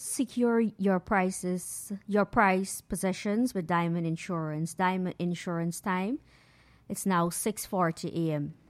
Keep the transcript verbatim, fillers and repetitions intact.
secure your prices, your price positions with Diamond Insurance. Diamond Insurance time. It's now six forty a m